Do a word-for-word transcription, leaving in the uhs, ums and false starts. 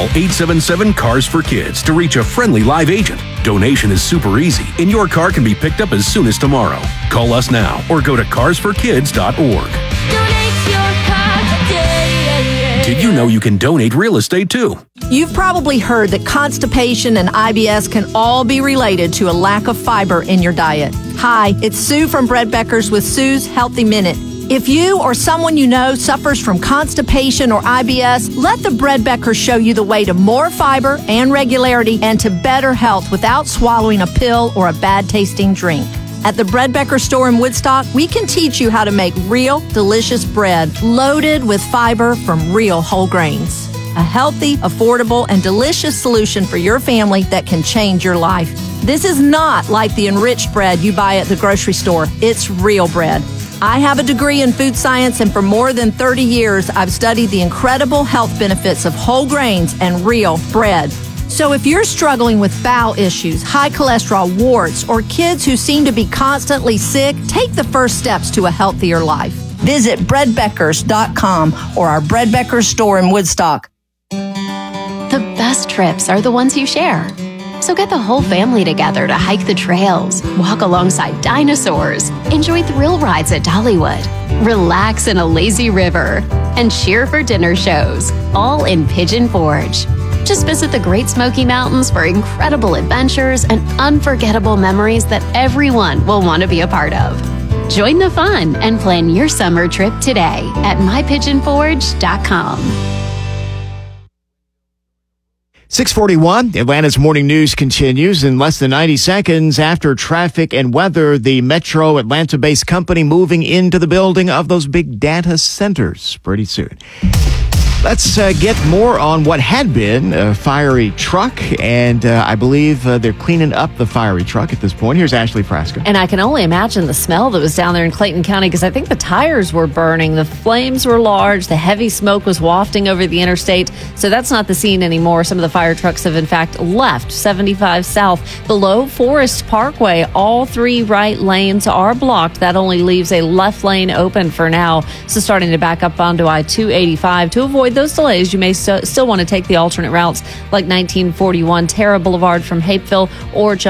Call eight seven seven, C A R S for Kids to reach a friendly live agent. Donation is super easy, and your car can be picked up as soon as tomorrow. Call us now or go to cars for kids dot org. Donate your car today. Did you know you can donate real estate too? You've probably heard that constipation and I B S can all be related to a lack of fiber in your diet. Hi, it's Sue from Bread Beckers with Sue's Healthy Minute. If you or someone you know suffers from constipation or I B S, let the Bread Beckers show you the way to more fiber and regularity and to better health without swallowing a pill or a bad-tasting drink. At the Bread Becker store in Woodstock, we can teach you how to make real, delicious bread loaded with fiber from real whole grains. A healthy, affordable, and delicious solution for your family that can change your life. This is not like the enriched bread you buy at the grocery store. It's real bread. I have a degree in food science, and for more than thirty years, I've studied the incredible health benefits of whole grains and real bread. So if you're struggling with bowel issues, high cholesterol, warts, or kids who seem to be constantly sick, take the first steps to a healthier life. Visit bread beckers dot com or our Bread Beckers store in Woodstock. The best trips are the ones you share. So get the whole family together to hike the trails, walk alongside dinosaurs, enjoy thrill rides at Dollywood, relax in a lazy river, and cheer for dinner shows, all in Pigeon Forge. Just visit the Great Smoky Mountains for incredible adventures and unforgettable memories that everyone will want to be a part of. Join the fun and plan your summer trip today at my pigeon forge dot com. six forty-one, Atlanta's morning news continues. In less than ninety seconds after traffic and weather, the Metro Atlanta-based company moving into the building of those big data centers pretty soon. Let's uh, get more on what had been a fiery truck, and uh, I believe uh, they're cleaning up the fiery truck at this point. Here's Ashley Frasca. And I can only imagine the smell that was down there in Clayton County, because I think the tires were burning, the flames were large, the heavy smoke was wafting over the interstate. So that's not the scene anymore. Some of the fire trucks have in fact left seventy-five South below Forest Parkway. All three right lanes are blocked. That only leaves a left lane open for now. So starting to back up onto I two eighty-five to avoid those delays. You may st- still want to take the alternate routes like nineteen forty-one Terra Boulevard from Hapeville or John